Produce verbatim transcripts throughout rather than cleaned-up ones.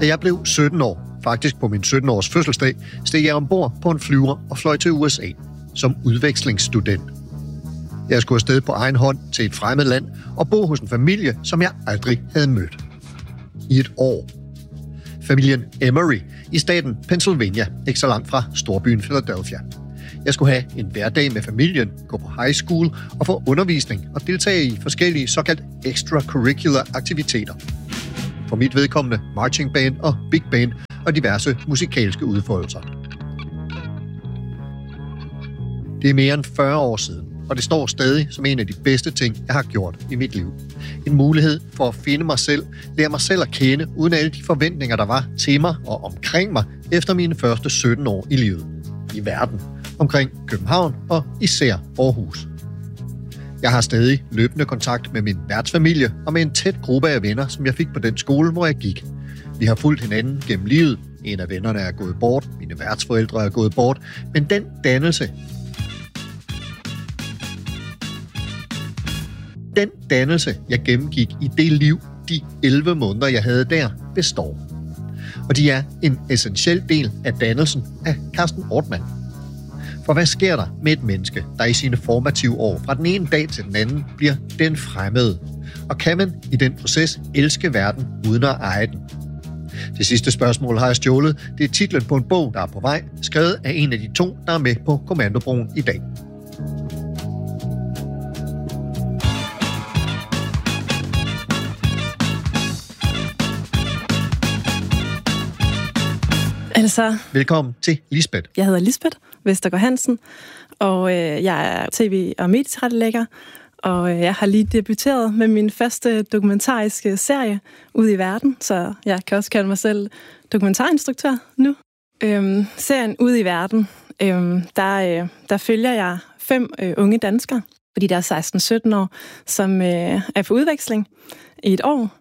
Da jeg blev sytten år, faktisk på min sytten-års fødselsdag, steg jeg ombord på en flyver og fløj til U S A som udvekslingsstudent. Jeg skulle afsted på egen hånd til et fremmed land og bo hos en familie, som jeg aldrig havde mødt. I et år. Familien Emery i staten Pennsylvania, ikke så langt fra storbyen Philadelphia. Jeg skulle have en hverdag med familien, gå på high school og få undervisning og deltage i forskellige såkaldt extracurricular aktiviteter. For mit vedkommende marching band og big band og diverse musikalske udfoldelser. Det er mere end fyrre år siden, og det står stadig som en af de bedste ting, jeg har gjort i mit liv. En mulighed for at finde mig selv, lære mig selv at kende, uden alle de forventninger, der var til mig og omkring mig efter mine første sytten år i livet. I verden, omkring København og især Aarhus. Jeg har stadig løbende kontakt med min værtsfamilie og med en tæt gruppe af venner, som jeg fik på den skole, hvor jeg gik. Vi har fulgt hinanden gennem livet. En af vennerne er gået bort, mine værtsforældre er gået bort, men den dannelse, Den dannelse, jeg gennemgik i det liv, de elleve måneder, jeg havde der, består. Og de er en essentiel del af dannelsen af Carsten Ortmann. For hvad sker der med et menneske, der i sine formative år fra den ene dag til den anden bliver den fremmede? Og kan man i den proces elske verden uden at eje den? Det sidste spørgsmål har jeg stjålet. Det er titlen på en bog, der er på vej, skrevet af en af de to, der er med på Kommandobroen i dag. Altså, velkommen til Lisbeth. Jeg hedder Lisbeth Vestergaard Hansen, og øh, jeg er tv- og medietilrettelægger, og øh, jeg har lige debuteret med min første dokumentariske serie Ude i verden, så jeg kan også kalde mig selv dokumentarinstruktør nu. Øhm, serien Ude i verden, øhm, der, øh, der følger jeg fem øh, unge danskere, fordi der er seksten sytten år, som øh, er på udveksling i et år.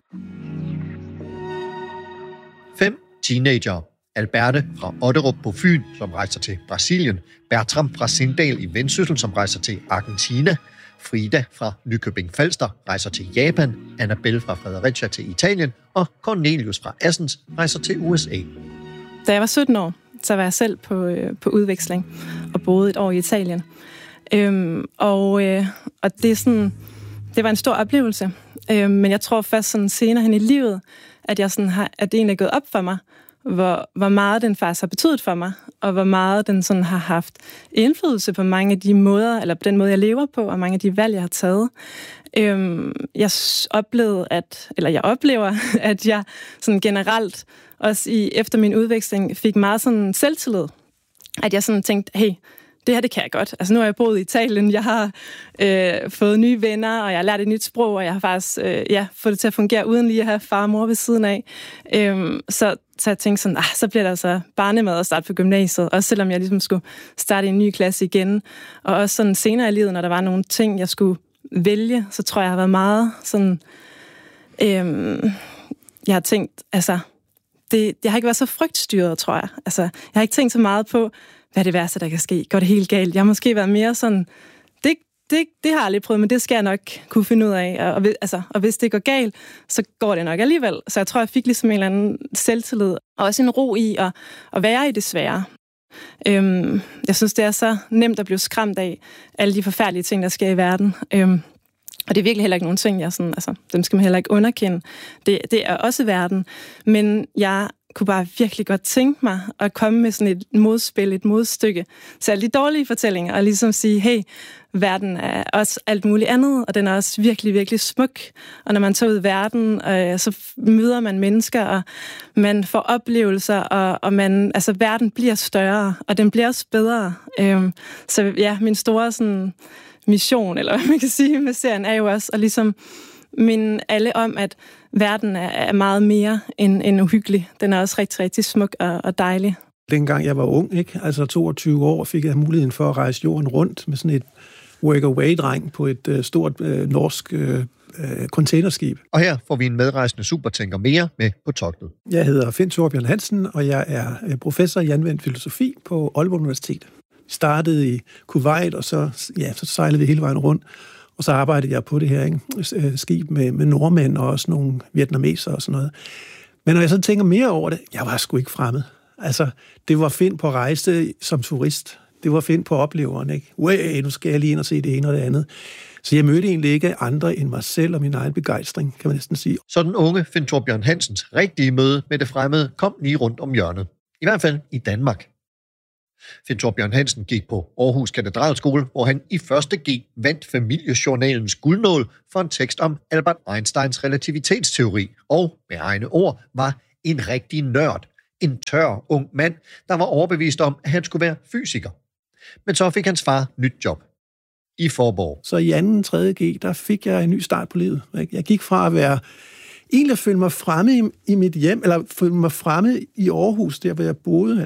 Fem teenager. Alberte fra Otterup på Fyn, som rejser til Brasilien. Bertram fra Sindal i Vendsyssel, som rejser til Argentina. Frida fra Nykøbing Falster rejser til Japan. Annabelle fra Fredericia til Italien. Og Cornelius fra Assens rejser til U S A. Da jeg var sytten år, så var jeg selv på, øh, på udveksling og boede et år i Italien. Øhm, og, øh, og det, er sådan, det var en stor oplevelse. Øhm, men jeg tror først sådan senere hen i livet, at, jeg sådan har, at det egentlig er gået op for mig, Hvor, hvor meget den faktisk har betydet for mig, og hvor meget den sådan har haft indflydelse på mange af de måder, eller på den måde, jeg lever på, og mange af de valg, jeg har taget. Øhm, jeg oplevede, at, eller jeg oplever, at jeg sådan generelt, også i, efter min udveksling, fik meget sådan selvtillid. At jeg sådan tænkte, hey, det her, det kan jeg godt. Altså, nu har jeg boet i Italien, jeg har øh, fået nye venner, og jeg har lært et nyt sprog, og jeg har faktisk øh, ja, fået det til at fungere uden lige at have far og mor ved siden af. Øhm, så, så jeg tænkte sådan, ah, så bliver der altså barnemad at starte på gymnasiet, også selvom jeg ligesom skulle starte i en ny klasse igen. Og også sådan senere i livet, når der var nogle ting, jeg skulle vælge, så tror jeg, jeg har været meget sådan... Øhm, jeg har tænkt, altså... Det, det har ikke været så frygtstyret, tror jeg. Altså, jeg har ikke tænkt så meget på, hvad er det værste, der kan ske? Går det helt galt? Jeg har måske været mere sådan, det, det, det har jeg aldrig prøvet, men det skal jeg nok kunne finde ud af. Og, og, altså, og hvis det går galt, så går det nok alligevel. Så jeg tror, jeg fik ligesom en eller anden selvtillid, og også en ro i at, at være i det svære. Øhm, jeg synes, det er så nemt at blive skræmt af alle de forfærdelige ting, der sker i verden. Øhm, og det er virkelig heller ikke nogen ting, jeg sådan, altså, dem skal man heller ikke underkende. Det, det er også verden. Men jeg kunne bare virkelig godt tænke mig at komme med sådan et modspil, et modstykke til alle de dårlige fortællinger, og ligesom sige, hey, verden er også alt muligt andet, og den er også virkelig, virkelig smuk. Og når man tager ud i verden, øh, så møder man mennesker, og man får oplevelser, og, og man, altså, verden bliver større, og den bliver også bedre. Øh, så ja, min store sådan, mission, eller hvad man kan sige med serien, er jo også at ligesom minde alle om, at verden er meget mere end, end uhyggelig. Den er også rigtig, rigtig smuk og, og dejlig. Dengang jeg var ung, ikke? Altså toogtyve år, fik jeg muligheden for at rejse jorden rundt med sådan et work-away-dreng på et uh, stort uh, norsk uh, containerskib. Og her får vi en medrejsende supertænker mere med på togtet. Jeg hedder Finn Thorbjørn Hansen, og jeg er professor i anvendt filosofi på Aalborg Universitet. Jeg startede i Kuwait, og så, ja, så sejlede vi hele vejen rundt. Og så arbejdede jeg på det her, ikke? Skib med, med nordmænd og også nogle vietnamesere og sådan noget. Men når jeg så tænker mere over det, jeg var sgu ikke fremmed. Altså, det var fint på rejse som turist. Det var fint på opleveren, ikke? Way, nu skal jeg lige ind og se det ene og det andet. Så jeg mødte egentlig ikke andre end mig selv og min egen begejstring, kan man næsten sige. Så den unge Finn Thorbjørn Hansens rigtige møde med det fremmede kom lige rundt om hjørnet. I hvert fald i Danmark. Finn Thorbjørn Hansen gik på Aarhus Katedralskole, hvor han i første G vandt familiejournalens guldnål for en tekst om Albert Einsteins relativitetsteori, og med egne ord var en rigtig nørd. En tør ung mand, der var overbevist om, at han skulle være fysiker. Men så fik hans far nyt job i Faaborg. Så i anden tredje G, der fik jeg en ny start på livet. Jeg gik fra at være egentlig at føle mig fremme i, i mit hjem, eller føle mig fremme i Aarhus, der hvor jeg boede,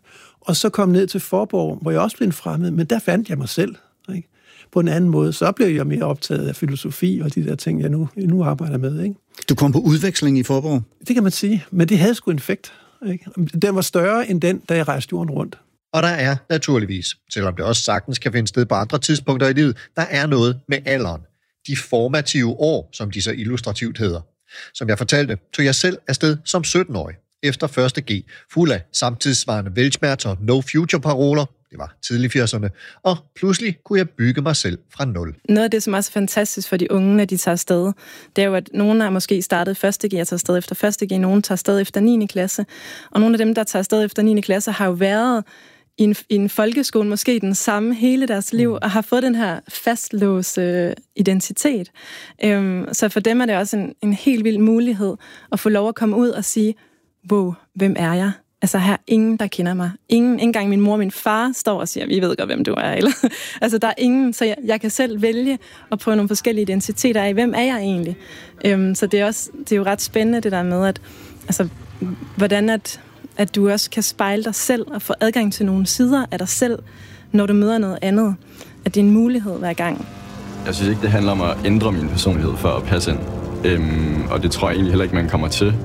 og så kom ned til Faaborg, hvor jeg også blev fremmed, men der fandt jeg mig selv. Ikke? På en anden måde, så blev jeg mere optaget af filosofi og de der ting, jeg nu, jeg nu arbejder med. Ikke? Du kom på udveksling i Faaborg? Det kan man sige, men det havde sgu en effekt. Ikke? Den var større end den, da jeg rejste jorden rundt. Og der er naturligvis, selvom det også sagtens kan finde sted på andre tidspunkter i livet, der er noget med alderen. De formative år, som de så illustrativt hedder. Som jeg fortalte, tog jeg selv afsted som sytten-årig, efter første G, fuld af samtidsvarende velsmerts og no-future-paroler. Det var tidlig firserne. Og pludselig kunne jeg bygge mig selv fra nul. Noget af det, som også er fantastisk for de unge, når de tager afsted, det er jo, at nogle har måske startet første G og tager afsted efter første G, nogle tager afsted efter niende klasse. Og nogle af dem, der tager afsted efter niende klasse, har jo været i en, i en folkeskole, måske den samme hele deres liv, og har fået den her fastlåste øh, identitet. Øhm, så for dem er det også en, en helt vild mulighed at få lov at komme ud og sige, wow, hvem er jeg? Altså, her er ingen, der kender mig. Ingen, ikke engang min mor og min far står og siger, vi ved godt, hvem du er. Eller, altså, der er ingen, så jeg, jeg kan selv vælge at prøve nogle forskellige identiteter af, hvem er jeg egentlig? Øhm, så det er, også, det er jo ret spændende, det der med, at altså, hvordan at, at du også kan spejle dig selv og få adgang til nogle sider af dig selv, når du møder noget andet. At det er en mulighed hver gang. Jeg synes ikke, det handler om at ændre min personlighed for at passe ind. Øhm, og det tror jeg egentlig heller ikke, man kommer til.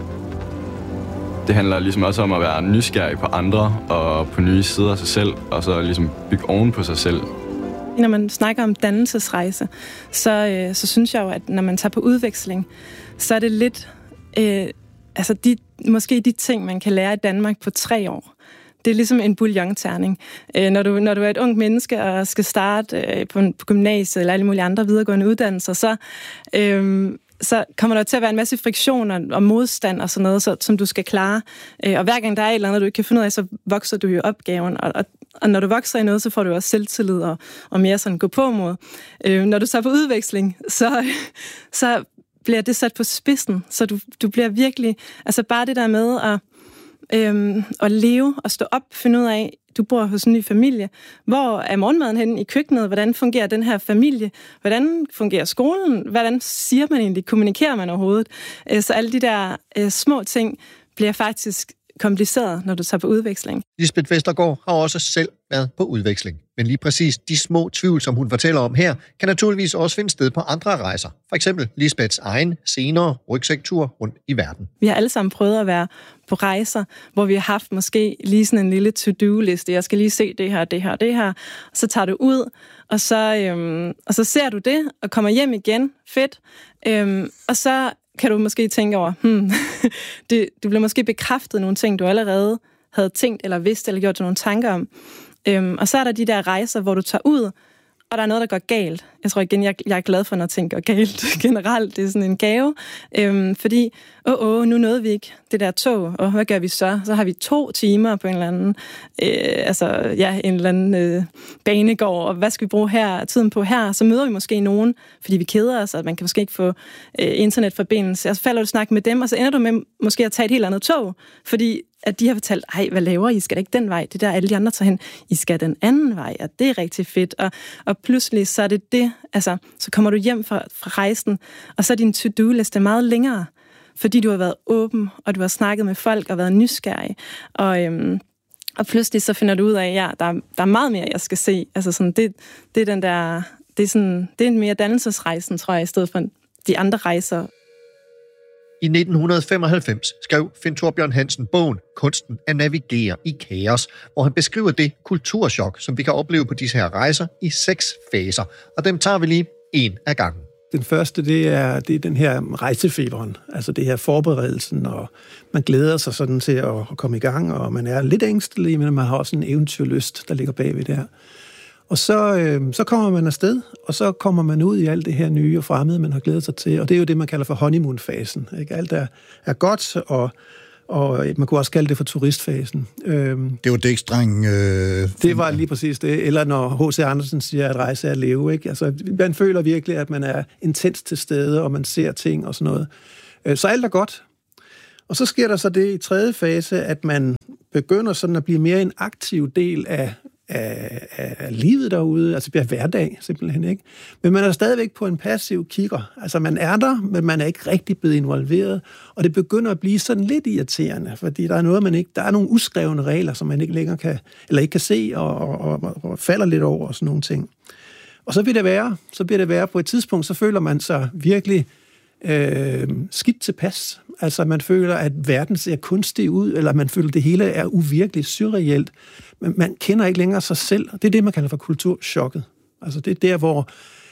Det handler ligesom også om at være nysgerrig på andre og på nye sider af sig selv, og så ligesom bygge oven på sig selv. Når man snakker om dannelsesrejse, så, øh, så synes jeg jo, at når man tager på udveksling, så er det lidt, øh, altså de, måske de ting, man kan lære i Danmark på tre år. Det er ligesom en bouillonterning. Øh, når, du, når du er et ungt menneske og skal starte øh, på, på gymnasiet eller alle mulige andre videregående uddannelser, så... Øh, så kommer der til at være en masse friktion og, og modstand og sådan noget, så, som du skal klare. Øh, og hver gang der er et eller andet, du ikke kan finde ud af, så vokser du jo opgaven. Og, og, og når du vokser i noget, så får du også selvtillid og, og mere sådan gå på mod. Øh, når du så er på udveksling, så, så bliver det sat på spidsen. Så du, du bliver virkelig... Altså bare det der med at, øh, at leve og stå op, finde ud af, du bor hos en ny familie. Hvor er morgenmaden henne i køkkenet? Hvordan fungerer den her familie? Hvordan fungerer skolen? Hvordan siger man egentlig? Kommunikerer man overhovedet? Så alle de der øh, små ting bliver faktisk kompliceret, når du tager på udveksling. Lisbeth Vestergaard har også selv været på udveksling. Men lige præcis de små tvivl, som hun fortæller om her, kan naturligvis også finde sted på andre rejser. For eksempel Lisbeths egen senere rygsæktur rundt i verden. Vi har alle sammen prøvet at være på rejser, hvor vi har haft måske lige sådan en lille to-do-liste. Jeg skal lige se det her, det her, det her. Så tager du ud, og så, øhm, og så ser du det, og kommer hjem igen. Fedt. Øhm, og så kan du måske tænke over, hmm, det, du bliver måske bekræftet nogle ting, du allerede havde tænkt, eller vidst, eller gjort nogle tanker om. Øhm, og så er der de der rejser, hvor du tager ud, og der er noget, der går galt. Jeg tror igen, jeg, jeg er glad for, når ting går galt generelt. Det er sådan en gave. Øhm, fordi, åh, åh, nu nåede vi ikke det der tog, og hvad gør vi så? Så har vi to timer på en eller anden, øh, altså, ja, en eller anden øh, banegård, og hvad skal vi bruge her, tiden på her? Så møder vi måske nogen, fordi vi keder os, og man kan måske ikke få øh, internetforbindelse. Og så falder du snak med dem, og så ender du med måske at tage et helt andet tog, fordi at de har fortalt, ej, hvad laver I? Skal da ikke den vej? Det der alle de andre tager hen. I skal den anden vej, og det er rigtig fedt. Og, og pludselig så er det det, altså, så kommer du hjem fra, fra rejsen, og så er din to-do-liste meget længere, fordi du har været åben, og du har snakket med folk og været nysgerrig. Og, øhm, og pludselig så finder du ud af, ja, der, der er meget mere, jeg skal se. Altså sådan, det, det er den der, det er sådan, det er en mere dannelsesrejsen, tror jeg, i stedet for de andre rejser. I nitten femoghalvfems skrev Finn Thorbjørn Hansen bogen Kunsten at navigere i kaos, hvor han beskriver det kulturschok, som vi kan opleve på disse her rejser i seks faser. Og dem tager vi lige en af gangen. Den første, det er, det er den her rejsefeberen, altså det her forberedelsen, og man glæder sig sådan til at, at komme i gang, og man er lidt ængstelig, men man har også en eventyrlyst, der ligger bagved det her. Og så, øh, så kommer man afsted, og så kommer man ud i alt det her nye og fremmede, man har glædet sig til, og det er jo det, man kalder for honeymoon-fasen. Ikke? Alt er, er godt, og Og man kunne også kalde det for turistfasen. Det var Dækstreng. Øh... Det var lige præcis det. Eller når H C Andersen siger, at rejse er at leve. Ikke? Altså, man føler virkelig, at man er intens til stede, og man ser ting og sådan noget. Så alt er godt. Og så sker der så det i tredje fase, at man begynder sådan at blive mere en aktiv del af, af, af livet derude. Altså bliver hverdag simpelthen, ikke? Men man er stadigvæk på en passiv kigger. Altså man er der, men man er ikke rigtig blevet involveret. Og det begynder at blive sådan lidt irriterende, fordi der er noget, man ikke... Der er nogle uskrevne regler, som man ikke længere kan... Eller ikke kan se, og, og, og, og falder lidt over og sådan nogle ting. Og så bliver det værre. Så bliver det værre. På et tidspunkt, så føler man sig virkelig øh, skidt tilpas. Altså, man føler, at verden ser kunstig ud, eller man føler, at det hele er uvirkeligt surreelt. Men man kender ikke længere sig selv. Det er det, man kalder for kulturchokket. Altså, det er der, hvor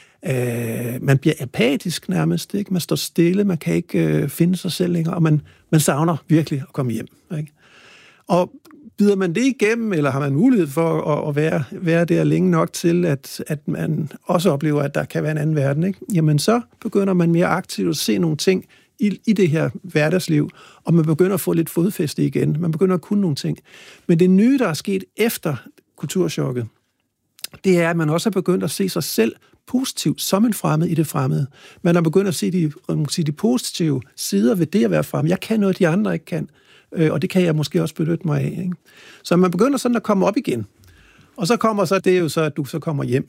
øh, man bliver apatisk nærmest. Ikke? Man står stille, man kan ikke øh, finde sig selv længere, og man, man savner virkelig at komme hjem. Ikke? Og bider man det igennem, eller har man mulighed for at, at være, være der længe nok til, at, at man også oplever, at der kan være en anden verden, ikke? Jamen, så begynder man mere aktivt at se nogle ting i, i det her hverdagsliv, og man begynder at få lidt fodfæste igen. Man begynder at kunne nogle ting. Men det nye, der er sket efter kulturchokket, det er, at man også har begyndt at se sig selv positivt som en fremmed i det fremmede. Man har begyndt at se de, sige, de positive sider ved det at være fremmed. Jeg kan noget, de andre ikke kan, og det kan jeg måske også benytte mig af. Ikke? Så man begynder sådan at komme op igen. Og så kommer så, det er jo så, at du så kommer hjem.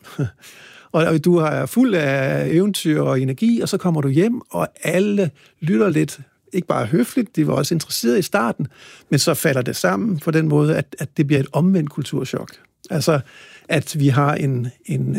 Og du er fuld af eventyr og energi, og så kommer du hjem, og alle lytter lidt, ikke bare høfligt, de var også interesserede i starten, men så falder det sammen på den måde, at, at det bliver et omvendt kulturschok. Altså, at vi har en... en,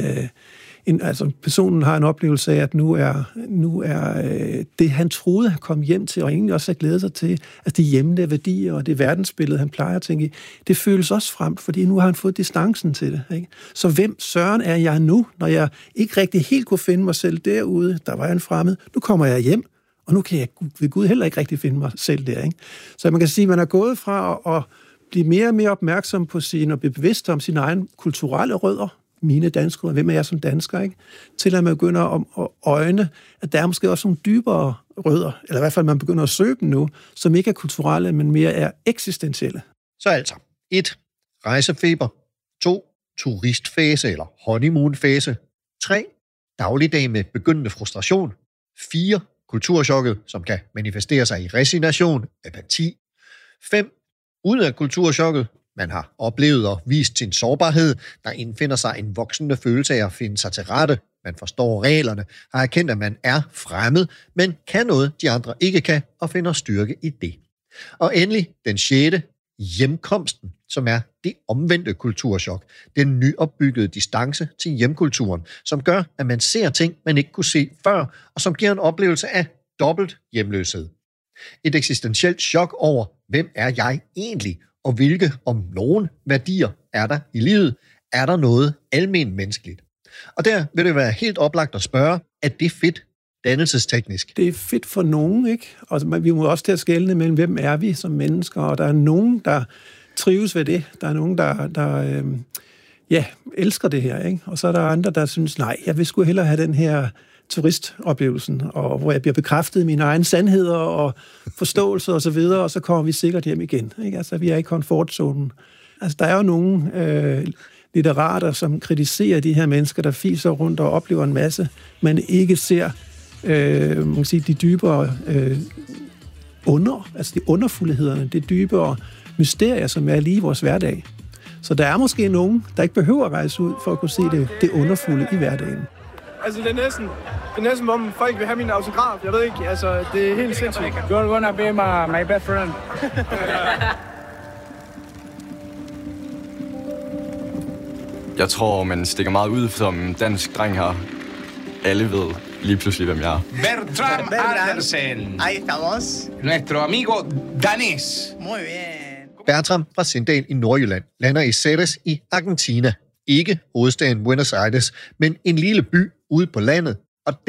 en altså, personen har en oplevelse af, at nu er, nu er øh, det, han troede, han kom hjem til, og egentlig også har glædet sig til, at de hjemlige værdier og det verdensbillede, han plejer at tænke i, det føles også frem, fordi nu har han fået distancen til det. Ikke? Så hvem søren er jeg nu, når jeg ikke rigtig helt kunne finde mig selv derude, der var jeg en fremmed, nu kommer jeg hjem, og nu kan jeg ved Gud heller ikke rigtig finde mig selv der. Ikke? Så man kan sige, at man er gået fra at, at blive mere og mere opmærksom på sin, og blive bevidst om sine egne kulturelle rødder, mine danskere, hvem er jeg som dansker, ikke? Til at man begynder at øjne, at der er måske også nogle dybere rødder, eller i hvert fald man begynder at søge dem nu, som ikke er kulturelle, men mere er eksistentielle. Så altså, et rejsefeber, to turistfase eller honeymoon-fase, tre dagligdag med begyndende frustration, fire kulturchokket, som kan manifestere sig i resignation, apati, fem ud af kulturchokket, man har oplevet og vist sin sårbarhed, der indfinder sig en voksende følelse af at finde sig til rette. Man forstår reglerne, har erkendt, at man er fremmed, men kan noget, de andre ikke kan, og finder styrke i det. Og endelig den sjette, hjemkomsten, som er det omvendte kulturchok. Den nyopbyggede distance til hjemkulturen, som gør, at man ser ting, man ikke kunne se før, og som giver en oplevelse af dobbelt hjemløshed. Et eksistentielt chok over, hvem er jeg egentlig, og hvilke, om nogen, værdier er der i livet? Er der noget almen menneskeligt? Og der vil det være helt oplagt at spørge, er det fedt dannelsesteknisk? Det er fedt for nogen, ikke? Og vi må også til at skelne mellem, hvem er vi som mennesker, og der er nogen, der trives ved det. Der er nogen, der, der øh, ja, elsker det her, ikke? Og så er der andre, der synes, nej, jeg vil sgu hellere have den her turistoplevelsen, og hvor jeg bliver bekræftet i mine egne sandheder og forståelse og så videre, og så kommer vi sikkert hjem igen. Ikke? Altså, vi er i komfortzonen. Altså, der er jo nogle øh, litterater, som kritiserer de her mennesker, der fiser rundt og oplever en masse, men ikke ser øh, man kan sige, de dybere øh, under, altså de underfuldhederne, de dybere mysterier, som er lige i vores hverdag. Så der er måske nogen, der ikke behøver at rejse ud for at kunne se det, det underfulde i hverdagen. Altså, det er næsten, det er næsten, om folk vil have min autograf. Jeg ved ikke, altså, det er helt sindssygt. You're gonna be my, my best friend. Jeg tror, man stikker meget ud som dansk dreng her. Alle ved lige pludselig, hvem jeg er. Bertram Andersen. Ahí estamos. Nuestro amigo danés. Muy bien. Bertram fra Sindal i Nordjylland lander i Ceres i Argentina. Ikke hovedstaden Buenos Aires, men en lille by ude på landet, og der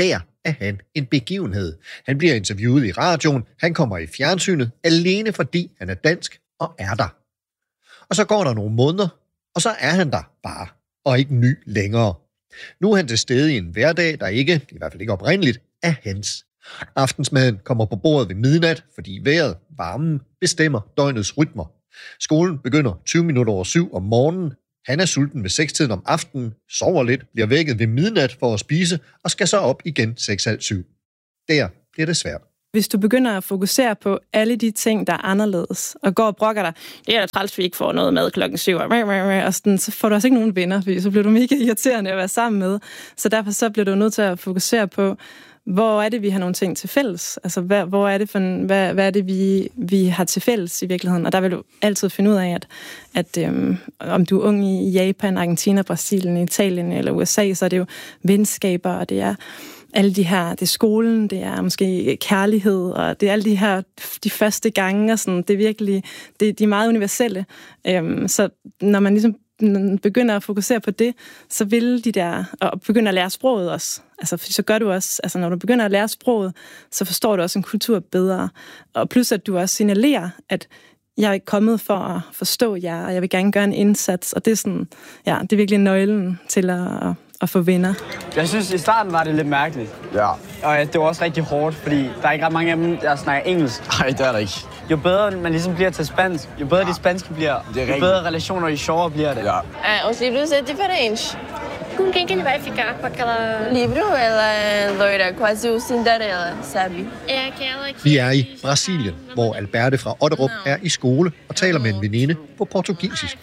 er han en begivenhed. Han bliver interviewet i radioen, han kommer i fjernsynet, alene fordi han er dansk og er der. Og så går der nogle måneder, og så er han der bare, og ikke ny længere. Nu er han til stede i en hverdag, der ikke, i hvert fald ikke oprindeligt, er hans. Aftensmaden kommer på bordet ved midnat, fordi vejret, varmen, bestemmer døgnets rytmer. Skolen begynder tyve minutter over syv om morgenen. Han er sulten ved sekstiden om aftenen, sover lidt, bliver vækket ved midnat for at spise, og skal så op igen seks halv syv. Der bliver det svært. Hvis du begynder at fokusere på alle de ting, der er anderledes, og går og brokker dig, det er da træls, vi ikke får noget mad klokken syv, og sådan, så får du også ikke nogen venner, fordi så bliver du mega irriterende at være sammen med. Så derfor så bliver du nødt til at fokusere på, hvor er det, vi har nogle ting til fælles? Altså, hvad, hvor er det, for, hvad, hvad er det vi, vi har til fælles i virkeligheden? Og der vil du altid finde ud af, at, at øhm, om du er ung i Japan, Argentina, Brasilien, Italien eller U S A, så er det jo venskaber, og det er alle de her, det er skolen, det er måske kærlighed, og det er alle de her, de første gange, og sådan, det er virkelig, det, de er meget universelle. Øhm, så når man ligesom begynder at fokusere på det, så vil de der, og begynder at lære sproget også. Altså, så gør du også, altså når du begynder at lære sproget, så forstår du også en kultur bedre. Og plus at du også signalerer, at jeg er kommet for at forstå jer, og jeg vil gerne gøre en indsats, og det er sådan, ja, det er virkelig nøglen til at, at få venner. Jeg synes, i starten var det lidt mærkeligt. Ja. Og det var også rigtig hårdt, fordi der er ikke ret mange af dem, der snakker engelsk. Nej, det er der ikke. Jo bedre man ligesom bliver til spansk, jo bedre ja. de spanske bliver, jo bedre relationer, jo sjovere bliver det. Ja. Ah, os livros é diferente. Com quem que ele vai ficar? Com aquela... Livro, ela é loira, quase o Cinderela, sabe? É aquela que... Vi er i Brasilien, hvor Alberte fra Otterup er i skole og taler med en veninde på portugisisk.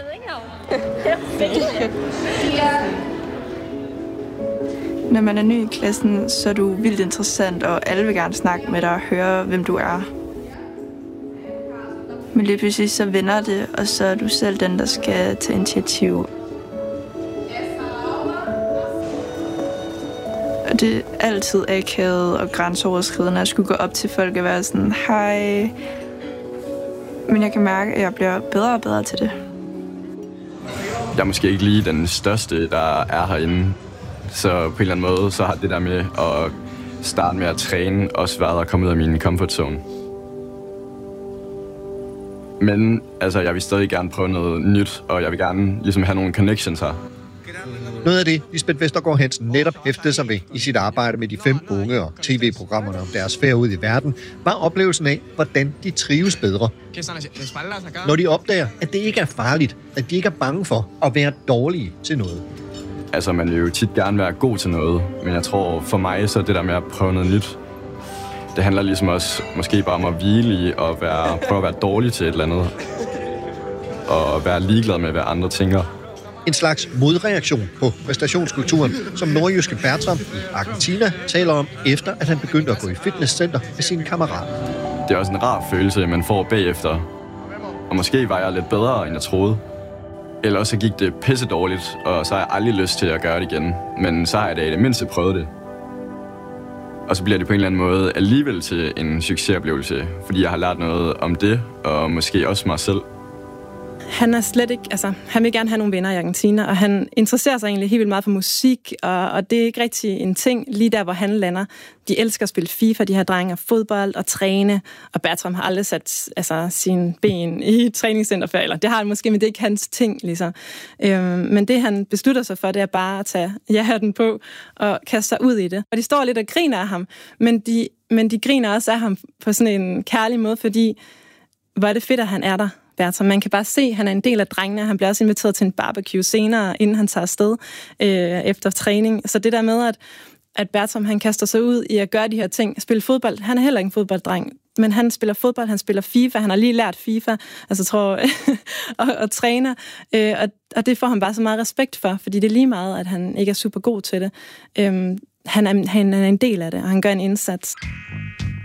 Når man er ny i klassen, så er du vildt interessant, og alle vil gerne snakke med dig og høre, hvem du er. Men lige pludselig så vender det, og så er du selv den, der skal tage initiativ. Og det er altid akavet og grænseoverskridende at skulle gå op til folk og være sådan, hej. Men jeg kan mærke, at jeg bliver bedre og bedre til det. Jeg er måske ikke lige den største, der er herinde. Så på en eller anden måde, så har det der med at starte med at træne også været at komme ud af min comfort zone. Men altså, jeg vil stadig gerne prøve noget nyt, og jeg vil gerne ligesom have nogle connections her. Noget af det, Lisbeth Vestergaard Hansen netop hæftede sig ved i sit arbejde med de fem unge og tv-programmerne om deres færd ud i verden, var oplevelsen af, hvordan de trives bedre. Når de opdager, at det ikke er farligt, at de ikke er bange for at være dårlige til noget. Altså, man vil jo tit gerne være god til noget, men jeg tror for mig, så det der med at prøve noget nyt, det handler ligesom også måske bare om at hvile i og være, prøve at være dårlig til et eller andet. Og være ligeglad med, hvad andre tænker. En slags modreaktion på præstationskulturen, som nordjyske Bertram i Argentina taler om, efter at han begyndte at gå i fitnesscenter med sine kammerater. Det er også en rar følelse, man får bagefter. Og måske var jeg lidt bedre, end jeg troede. Eller også gik det pisse dårligt, og så har jeg aldrig lyst til at gøre det igen. Men så har jeg da i det mindste prøvet det. Og så bliver det på en eller anden måde alligevel til en succesoplevelse, fordi jeg har lært noget om det, og måske også mig selv. Han er slet ikke, altså, han vil gerne have nogle venner i Argentina, og han interesserer sig egentlig helt vildt meget for musik, og, og det er ikke rigtig en ting lige der, hvor han lander. De elsker at spille FIFA, de her drenge, fodbold og træne, og Bertram har aldrig sat altså, sine ben i et træningscenter før, eller det har han måske, men det er ikke hans ting, ligesom. Øhm, men det, han beslutter sig for, det er bare at tage ja-hatten på og kaste sig ud i det. Og de står lidt og griner af ham, men de, men de griner også af ham på sådan en kærlig måde, fordi hvor er det fedt, at han er der. Bertram. Man kan bare se, at han er en del af drengene. Han bliver også inviteret til en barbecue senere, inden han tager afsted øh, efter træning. Så det der med, at, at Bertram han kaster sig ud i at gøre de her ting, spille fodbold. Han er heller ikke en fodbolddreng, men han spiller fodbold, han spiller FIFA, han har lige lært FIFA, altså tror og, og træner. Øh, og, og det får han bare så meget respekt for, fordi det er lige meget, at han ikke er super god til det. Øh, han, er, han er en del af det, og han gør en indsats.